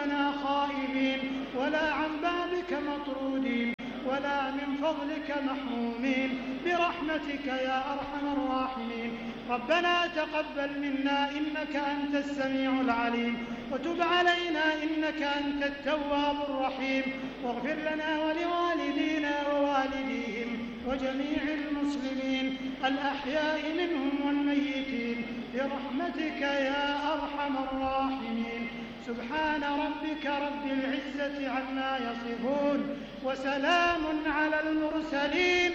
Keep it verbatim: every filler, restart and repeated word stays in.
ربنا خائبين ولا عن بابك مطرودين ولا من فضلك محرومين برحمتك يا أرحم الراحمين. ربنا تقبل منا إنك أنت السميع العليم وتب علينا إنك أنت التواب الرحيم. واغفر لنا ولوالدينا ووالديهم وجميع المسلمين الأحياء منهم والميتين برحمتك يا أرحم الراحمين. سبحان ربك رب العزة عما يصفون وسلام على المرسلين